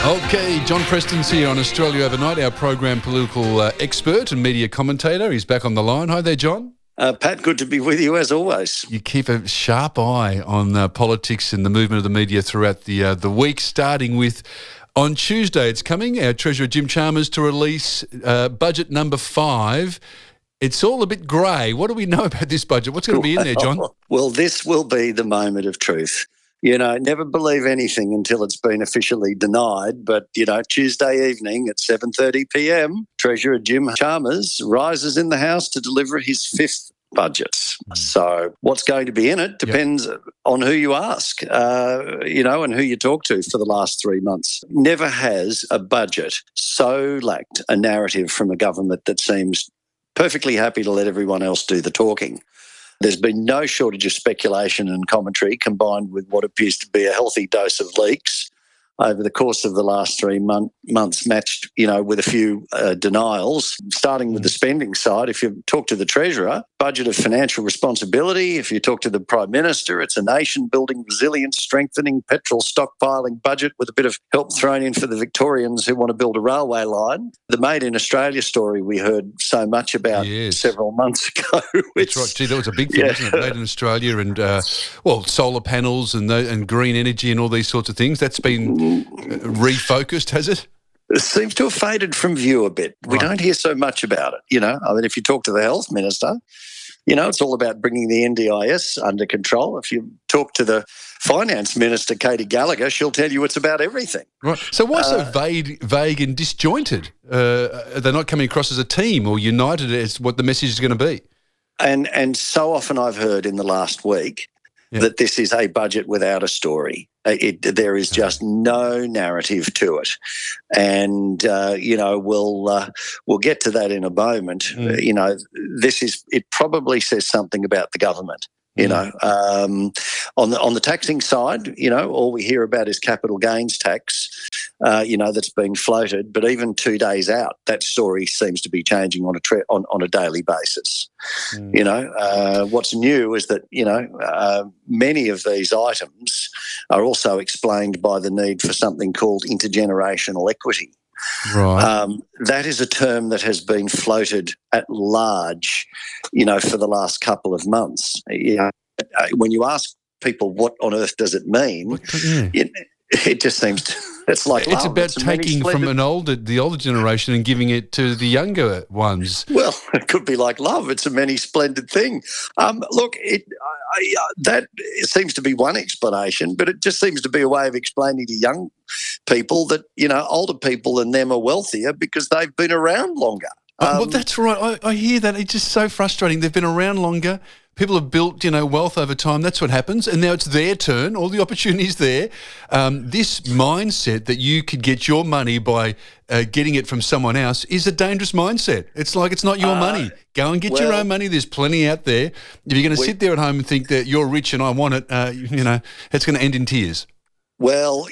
Okay, John Preston's here on Australia Overnight, our program political expert and media commentator. He's back on the line. Hi there, John. Pat, good to be with you as always. You keep a sharp eye on politics and the movement of the media throughout the week, starting with on Tuesday. It's coming, our Treasurer Jim Chalmers to release budget number 5. It's all a bit grey. What do we know about this budget? What's going to be in there, John? Well, this will be the moment of truth. You know, never believe anything until it's been officially denied. But, you know, Tuesday evening at 7:30 p.m, Treasurer Jim Chalmers rises in the House to deliver his 5th budget. So what's going to be in it depends on who you ask, and who you talk to for the last 3 months. Never has a budget so lacked a narrative from a government that seems perfectly happy to let everyone else do the talking. There's been no shortage of speculation and commentary combined with what appears to be a healthy dose of leaks over the course of the last 3 months, matched, with a few denials. Starting with the spending side, if you talk to the Treasurer, budget of financial responsibility. If you talk to the Prime Minister, it's a nation-building, resilience, strengthening, petrol stockpiling budget with a bit of help thrown in for the Victorians who want to build a railway line. The Made in Australia story we heard so much about several months ago. That's right. Gee, that was a big thing, wasn't it? Made in Australia and, solar panels and green energy and all these sorts of things. That's been refocused, has it? It seems to have faded from view a bit. We don't hear so much about it, if you talk to the Health Minister, it's all about bringing the NDIS under control. If you talk to the Finance Minister, Katie Gallagher, she'll tell you it's about everything. Right. So why so vague and disjointed? They're not coming across as a team or united as what the message is going to be. And so often I've heard in the last week that this is a budget without a story. There is just no narrative to it, and we'll get to that in a moment. It probably says something about the government. On the taxing side, all we hear about is capital gains tax. That's being floated, but even 2 days out, that story seems to be changing on a daily basis. What's new is that many of these items are also explained by the need for something called intergenerational equity. Right. That is a term that has been floated at large, for the last couple of months. When you ask people what on earth does it mean, it just seems it's like it's about taking from the older generation and giving it to the younger ones. Well, it could be like love. It's a many splendid thing. That seems to be one explanation, but it just seems to be a way of explaining to young people that older people than them are wealthier because they've been around longer. Well, that's right. I hear that. It's just so frustrating. They've been around longer. People have built, wealth over time. That's what happens. And now it's their turn. All the opportunities there. This mindset that you could get your money by getting it from someone else is a dangerous mindset. It's like it's not your money. Go and get your own money. There's plenty out there. If you're going to sit there at home and think that you're rich and I want it, it's going to end in tears. Well,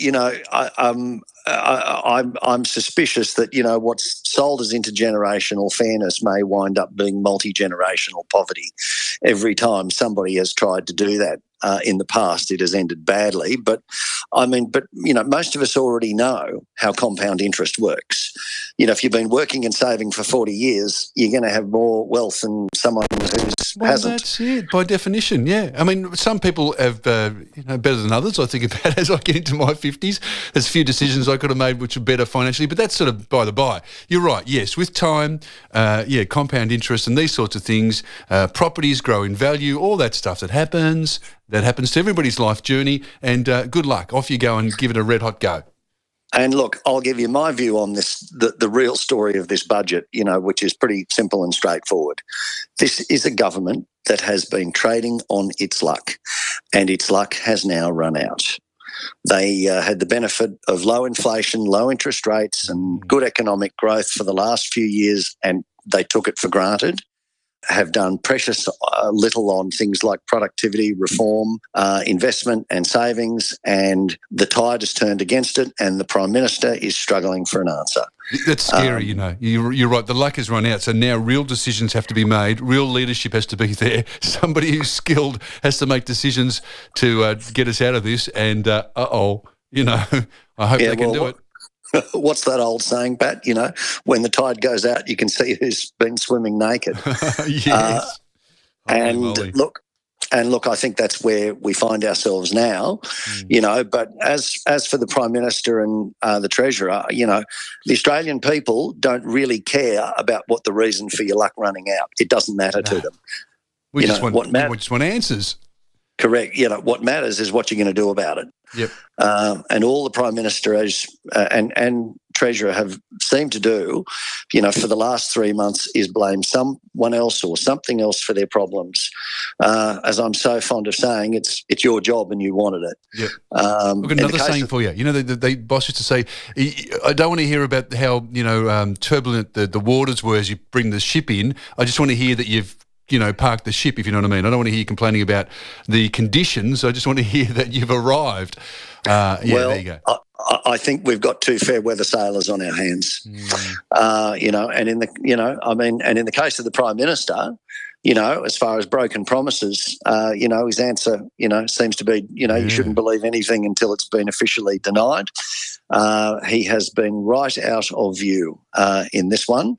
I'm suspicious that what's sold as intergenerational fairness may wind up being multi-generational poverty. Every time somebody has tried to do that in the past, it has ended badly. But most of us already know how compound interest works. If you've been working and saving for 40 years, you're going to have more wealth than someone who hasn't. That's it, by definition, yeah. I mean, some people have, better than others, I think about as I get into my 50s. There's a few decisions I could have made which are better financially, but that's sort of by the by. You're right, yes, with time, compound interest and these sorts of things, properties grow in value, all that stuff that happens to everybody's life journey, and good luck. Off you go and give it a red-hot go. And look, I'll give you my view on this, the real story of this budget, which is pretty simple and straightforward. This is a government that has been trading on its luck, and its luck has now run out. They had the benefit of low inflation, low interest rates and good economic growth for the last few years, and they took it for granted. Have done precious little on things like productivity, reform, investment and savings, and the tide has turned against it, and the Prime Minister is struggling for an answer. That's scary, You're right. The luck has run out, so now real decisions have to be made. Real leadership has to be there. Somebody who's skilled has to make decisions to get us out of this, and I hope they can do it. What's that old saying, Pat? You know, when the tide goes out, you can see who's been swimming naked. Yes. Holy And moly. look, I think that's where we find ourselves now, you know. But as for the Prime Minister and the Treasurer, you know, the Australian people don't really care about what the reason for your luck running out. It doesn't matter to them. We You just know, want we just want answers. Correct. You know, what matters is what you're going to do about it. Yep. And all the Prime Minister and Treasurer have seemed to do, you know, for the last 3 months is blame someone else or something else for their problems. As I'm so fond of saying, it's your job and you wanted it. Yep. I've got another saying for you. You know, the boss used to say, I don't want to hear about how, you know, turbulent the waters were as you bring the ship in. I just want to hear that you've, you know, park the ship, if you know what I mean. I don't want to hear you complaining about the conditions. I just want to hear that you've arrived. Well, there you go. I think we've got two fair weather sailors on our hands. You know, and in the case of the Prime Minister, you know, as far as broken promises, you know, his answer, you know, seems to be, you know, you shouldn't believe anything until it's been officially denied. He has been right out of view in this one,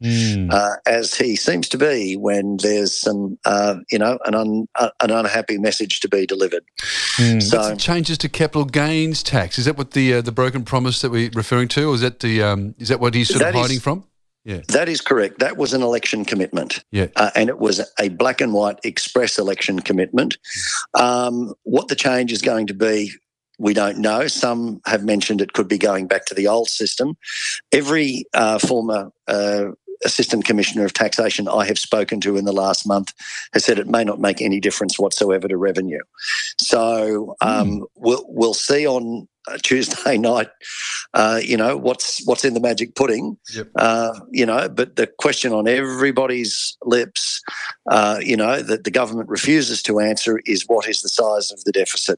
as he seems to be when there's some, you know, an unhappy message to be delivered. So changes to capital gains tax. Is that what the broken promise that we're referring to, or is that is that what he's sort of hiding from? Yeah, that is correct. That was an election commitment. Yeah, and it was a black and white express election commitment. What the change is going to be, we don't know. Some have mentioned it could be going back to the old system. Every former Assistant Commissioner of Taxation I have spoken to in the last month has said it may not make any difference whatsoever to revenue. So we'll see on Tuesday night, you know, what's in the magic pudding. You know, but the question on everybody's lips, you know, that the government refuses to answer is what is the size of the deficit.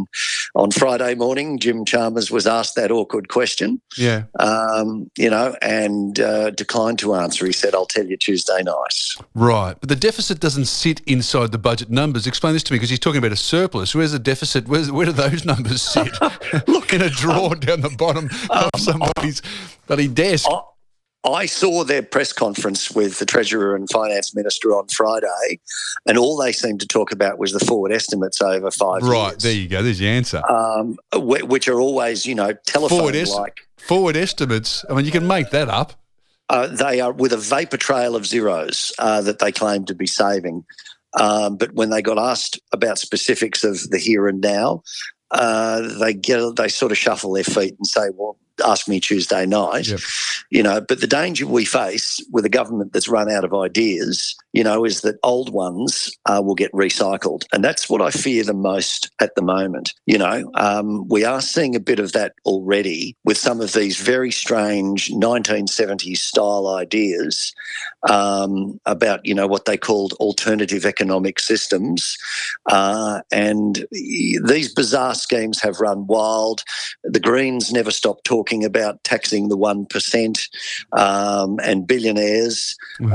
On Friday morning, Jim Chalmers was asked that awkward question. Yeah. You know, and declined to answer. He said, "I'll tell you Tuesday night." Right, but the deficit doesn't sit inside the budget numbers. Explain this to me, because he's talking about a surplus. Where's the deficit? Where do those numbers sit? Look, in a drawer down the bottom of somebody's bloody desk. I saw their press conference with the Treasurer and Finance Minister on Friday, and all they seemed to talk about was the forward estimates over 5 years. Right, there you go. There's the answer. Which are always, you know, telephone-like. Forward estimates. I mean, you can make that up. They are with a vapor trail of zeros that they claim to be saving. But when they got asked about specifics of the here and now, they sort of shuffle their feet and say, well, ask me Tuesday night. Yep. You know, but the danger we face with a government that's run out of ideas, you know, is that old ones will get recycled. And that's what I fear the most at the moment. You know, we are seeing a bit of that already with some of these very strange 1970s style ideas about, you know, what they called alternative economic systems. And these bizarre schemes have run wild. The Greens never stopped talking about taxing the 1% and billionaires.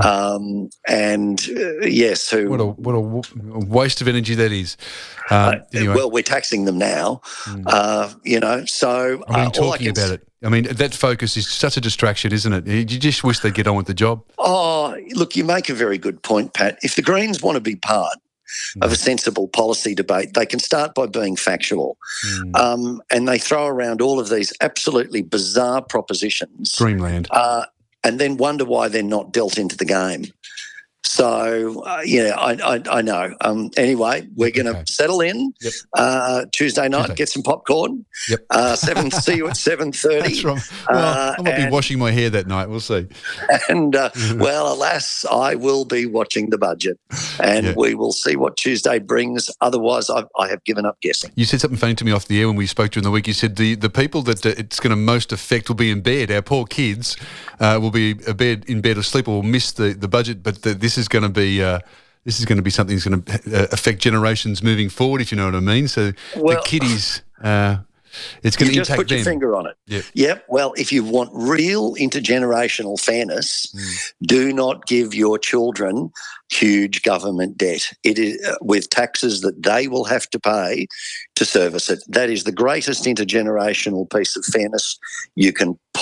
Yes, who? What a waste of energy that is. Anyway. Well, we're taxing them now. You know, so I mean, talking about it. I mean, that focus is such a distraction, isn't it? You just wish they'd get on with the job. Oh, look, you make a very good point, Pat. If the Greens want to be part of a sensible policy debate, they can start by being factual. And they throw around all of these absolutely bizarre propositions. Dreamland. And then wonder why they're not dealt into the game. So, yeah, I know. Anyway, we're going to settle in Tuesday night, get some popcorn. See you at 7:30. That's right. Well, I might be washing my hair that night. We'll see. And, well, alas, I will be watching the budget. And we will see what Tuesday brings. Otherwise, I have given up guessing. You said something funny to me off the air when we spoke during the week. You said the people that it's going to most affect will be in bed. Our poor kids will be in bed asleep or will miss the budget, but this is going to be something that's going to affect generations moving forward, if you know what I mean. So the kiddies, it's going to impact them. Just put your finger on it. Yep. Well, if you want real intergenerational fairness, do not give your children huge government debt. It is with taxes that they will have to pay to service it. That is the greatest intergenerational piece of fairness you can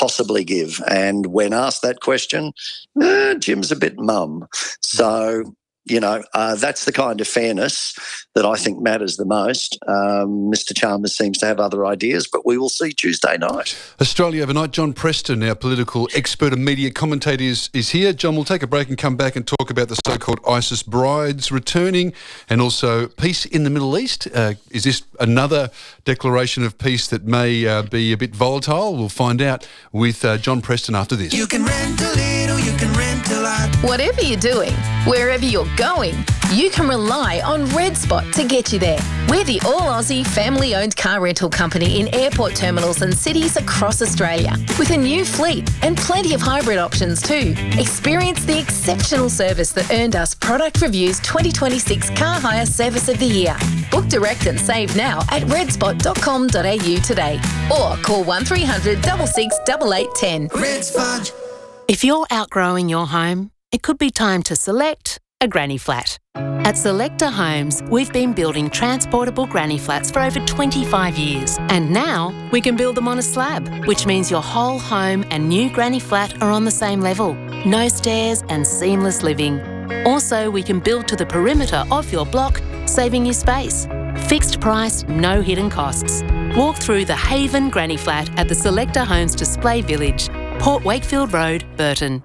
possibly give? And when asked that question, Jim's a bit mum. So, that's the kind of fairness that I think matters the most. Mr. Chalmers seems to have other ideas, but we will see Tuesday night. Australia Overnight, John Preston, our political expert and media commentator, is here. John, we'll take a break and come back and talk about the so-called ISIS brides returning and also peace in the Middle East. Is this another declaration of peace that may be a bit volatile? We'll find out with John Preston after this. You can rent a little, you can rent a lot. Whatever you're doing, wherever you're going, you can rely on Red Spot to get you there. We're the all-Aussie family-owned car rental company in airport terminals and cities across Australia, with a new fleet and plenty of hybrid options too. Experience the exceptional service that earned us Product Review's 2026 Car Hire Service of the Year. Book direct and save now at redspot.com.au today, or call 1300 66 8810. Red Spot. If you're outgrowing your home, it could be time to select a granny flat. At Selector Homes, we've been building transportable granny flats for over 25 years. And now we can build them on a slab, which means your whole home and new granny flat are on the same level. No stairs and seamless living. Also, we can build to the perimeter of your block, saving you space. Fixed price, no hidden costs. Walk through the Haven Granny Flat at the Selector Homes Display Village, Port Wakefield Road, Burton.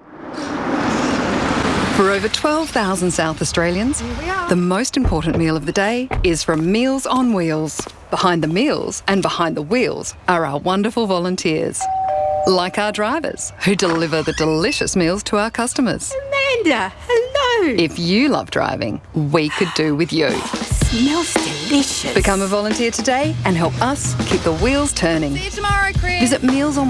For over 12,000 South Australians, the most important meal of the day is from Meals on Wheels. Behind the meals and behind the wheels are our wonderful volunteers, like our drivers who deliver the delicious meals to our customers. Amanda, hello. If you love driving, we could do with you. Smells delicious. Become a volunteer today and help us keep the wheels turning. See you tomorrow, Chris. Visit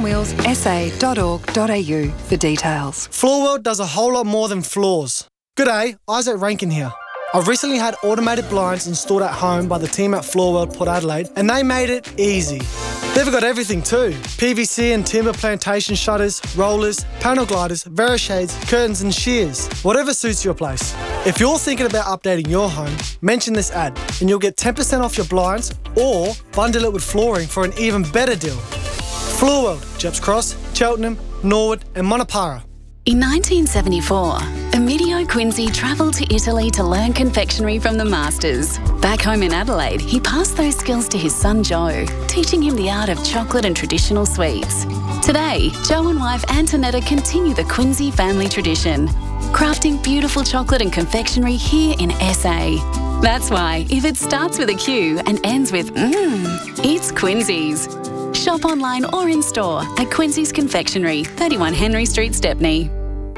mealsonwheelssa.org.au for details. Floor World does a whole lot more than floors. G'day, Isaac Rankin here. I've recently had automated blinds installed at home by the team at Floor World Port Adelaide, and they made it easy. They've got everything too. PVC and timber plantation shutters, rollers, panel gliders, Verishades, curtains and shears. Whatever suits your place. If you're thinking about updating your home, mention this ad and you'll get 10% off your blinds or bundle it with flooring for an even better deal. Floor World, Jeps Cross, Cheltenham, Norwood and Monopara. In 1974, Emilio Quincy travelled to Italy to learn confectionery from the masters. Back home in Adelaide, he passed those skills to his son Joe, teaching him the art of chocolate and traditional sweets. Today, Joe and wife Antonetta continue the Quincy family tradition, crafting beautiful chocolate and confectionery here in SA. That's why, if it starts with a Q and ends with it's Quincy's. Shop online or in store at Quincy's Confectionery, 31 Henry Street, Stepney.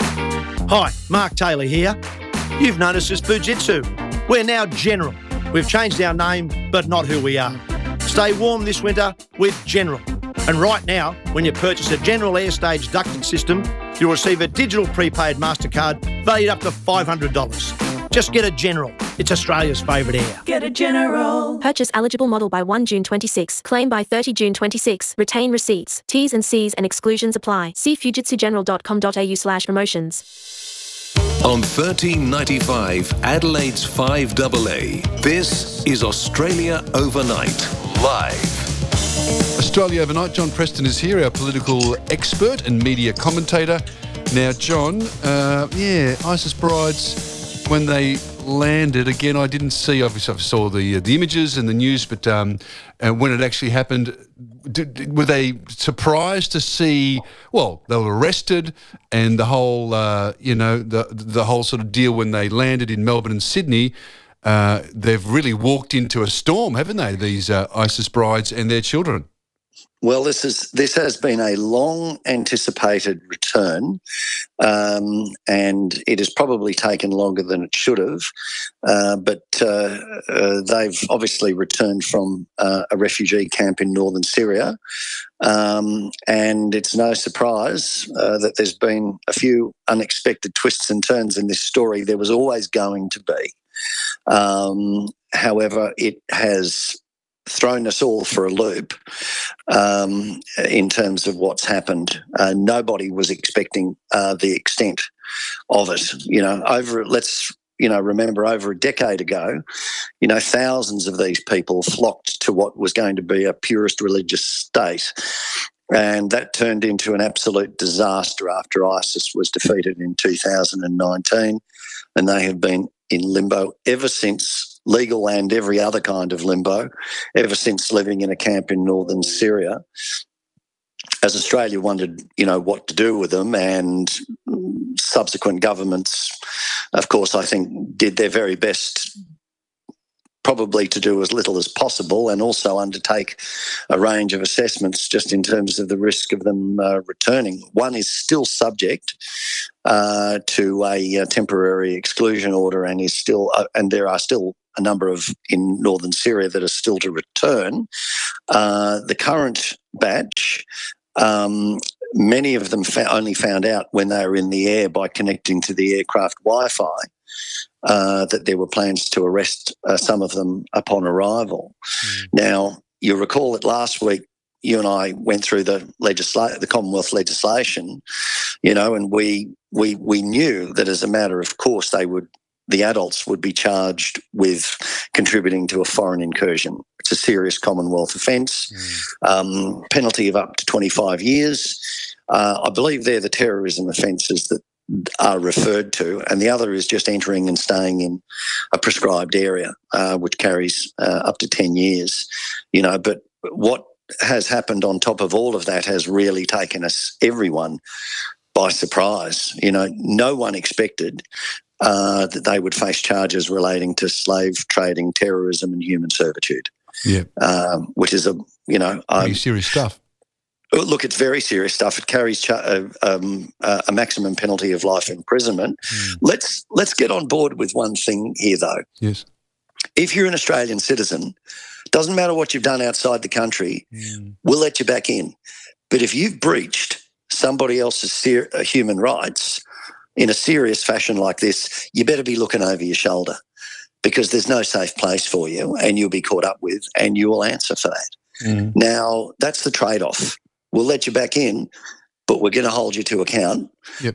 Hi, Mark Taylor here. You've noticed us Fujitsu. We're now General. We've changed our name, but not who we are. Stay warm this winter with General. And right now, when you purchase a General Airstage ducting system, you'll receive a digital prepaid MasterCard valued up to $500. Just get a General. It's Australia's favourite air. Get a General. Purchase eligible model by 1 June 26. Claim by 30 June 26. Retain receipts. T's and C's and exclusions apply. See fujitsugeneral.com.au/promotions. On 1395 Adelaide's 5AA, this is Australia Overnight, live. Australia Overnight, John Preston is here, our political expert and media commentator. Now, John, ISIS brides, when they landed, again, I didn't see, obviously I saw the images and the news, but when it actually happened, were they surprised to see, well, they were arrested and the whole, the whole sort of deal when they landed in Melbourne and Sydney, they've really walked into a storm, haven't they, these ISIS brides and their children? Well, this has been a long anticipated return, and it has probably taken longer than it should have. But they've obviously returned from a refugee camp in northern Syria, and it's no surprise that there's been a few unexpected twists and turns in this story. There was always going to be. However, it has thrown us all for a loop in terms of what's happened. Nobody was expecting the extent of it. Remember over a decade ago, thousands of these people flocked to what was going to be a purist religious state. And that turned into an absolute disaster after ISIS was defeated in 2019. And they have been in limbo ever since, legal and every other kind of limbo, ever since living in a camp in northern Syria. As Australia wondered, what to do with them, and subsequent governments, of course, I think did their very best probably to do as little as possible, and also undertake a range of assessments just in terms of the risk of them returning. One is still subject to a temporary exclusion order, and is still, and there are still a number of in northern Syria that are still to return. The current batch, many of them only found out when they were in the air by connecting to the aircraft Wi-Fi. That there were plans to arrest some of them upon arrival. Now, you recall that last week you and I went through the Commonwealth legislation, and we knew that as a matter of course the adults would be charged with contributing to a foreign incursion. It's a serious Commonwealth offence, penalty of up to 25 years. I believe they're the terrorism offences that are referred to, and the other is just entering and staying in a prescribed area, which carries up to 10 years. But what has happened on top of all of that has really taken everyone by surprise. No one expected that they would face charges relating to slave trading, terrorism and human servitude. Yeah. Which is pretty serious stuff. Look, it's very serious stuff. It carries a maximum penalty of life imprisonment. Let's get on board with one thing here, though. Yes. If you're an Australian citizen, doesn't matter what you've done outside the country, we'll let you back in. But if you've breached somebody else's human rights in a serious fashion like this, you better be looking over your shoulder, because there's no safe place for you, and you'll be caught up with, and you will answer for that. Now, that's the trade-off. We'll let you back in, but we're going to hold you to account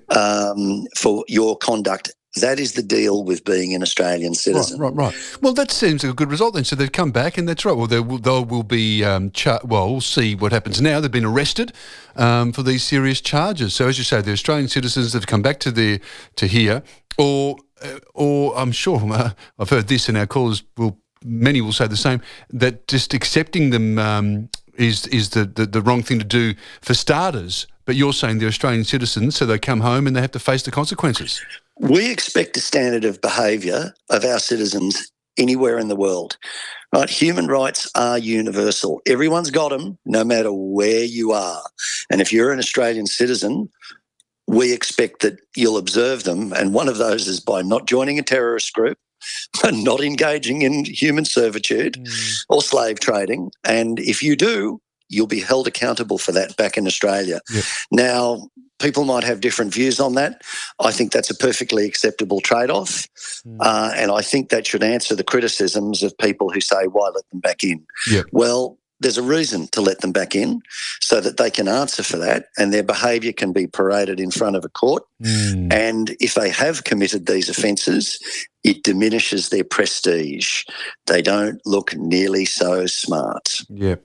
for your conduct. That is the deal with being an Australian citizen. Right. Well, that seems like a good result then. So they've come back, and that's right. Well, they will be, we'll see what happens now. They've been arrested for these serious charges. So as you say, the Australian citizens that have come back to here, or I'm sure I've heard this, and our callers many will say the same, that just accepting them is the wrong thing to do for starters. But you're saying they're Australian citizens, so they come home and they have to face the consequences. We expect a standard of behaviour of our citizens anywhere in the world. Right? Human rights are universal. Everyone's got them, no matter where you are. And if you're an Australian citizen, we expect that you'll observe them. And one of those is by not joining a terrorist group, not engaging in human servitude or slave trading. And if you do, you'll be held accountable for that back in Australia. Yep. Now, people might have different views on that. I think that's a perfectly acceptable trade-off. And I think that should answer the criticisms of people who say, why let them back in? Yep. Well, there's a reason to let them back in so that they can answer for that and their behaviour can be paraded in front of a court. And if they have committed these offences, it diminishes their prestige. They don't look nearly so smart. Yeah.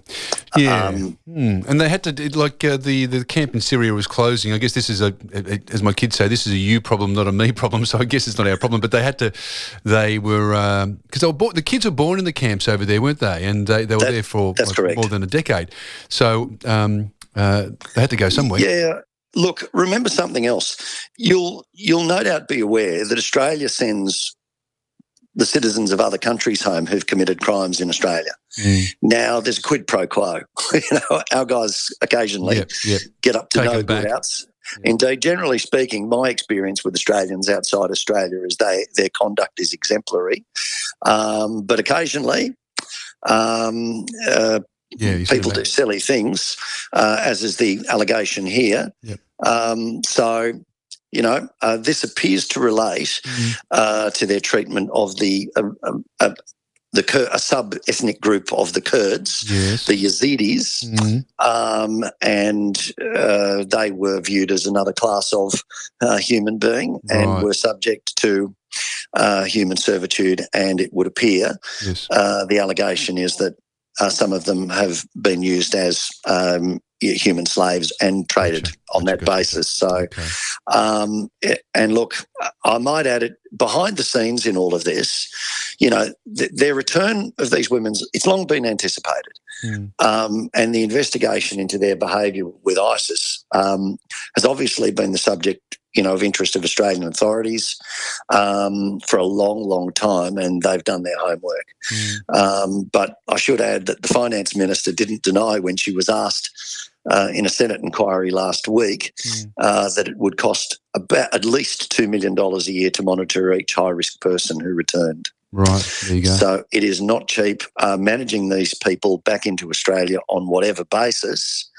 And they had to, the camp in Syria was closing. I guess this is as my kids say, this is a you problem, not a me problem. So I guess it's not our problem. But because the kids were born in the camps over there, weren't they? And they were there for more than a decade. So they had to go somewhere. Yeah. Look, remember something else. You'll no doubt be aware that Australia sends the citizens of other countries home who've committed crimes in Australia. Now, there's a quid pro quo. Our guys occasionally get up to no good outs. Indeed, generally speaking, my experience with Australians outside Australia is their conduct is exemplary. But occasionally, people do silly things, as is the allegation here. This appears to relate to their treatment of a sub-ethnic group of the Kurds, the Yazidis, and they were viewed as another class of human being and were subject to human servitude. And it would appear the allegation is that some of them have been used as human slaves and traded on that basis. So, and look, I might add it, behind the scenes in all of this, their return of these women's, it's long been anticipated. And the investigation into their behaviour with ISIS has obviously been the subject, of interest of Australian authorities for a long, long time, and they've done their homework. But I should add that the Finance Minister didn't deny when she was asked in a Senate inquiry last week that it would cost about at least $2 million a year to monitor each high-risk person who returned. Right, there you go. So it is not cheap. Managing these people back into Australia on whatever basis,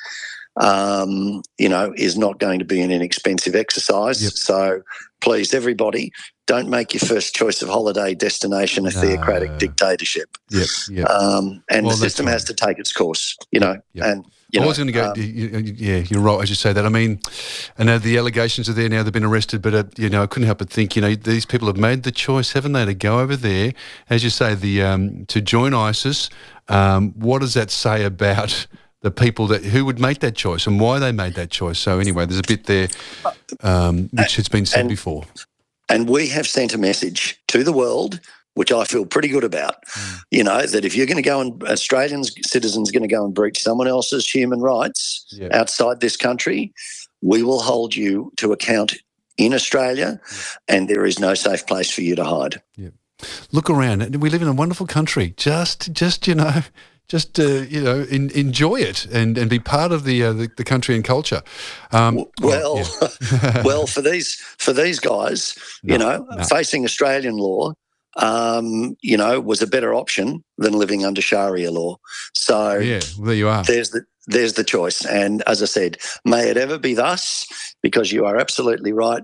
is not going to be an inexpensive exercise. Yep. So please, everybody, don't make your first choice of holiday destination a theocratic dictatorship. Yep. And the system has to take its course, and I was going to go. You're right as you say that. I mean, I know the allegations are there now. They've been arrested, but I couldn't help but think, these people have made the choice, haven't they, to go over there, as you say, to join ISIS. What does that say about the people who would make that choice and why they made that choice? So anyway, there's a bit there which has been said before. And we have sent a message to the world, which I feel pretty good about, that if you're going to go and Australian citizens going to go and breach someone else's human rights outside this country, we will hold you to account in Australia, and there is no safe place for you to hide. Yeah. Look around. We live in a wonderful country. Just enjoy it and be part of the country and culture. Well, for these guys, facing Australian law, was a better option than living under Sharia law. So there you are. There's the choice. And as I said, may it ever be thus, because you are absolutely right.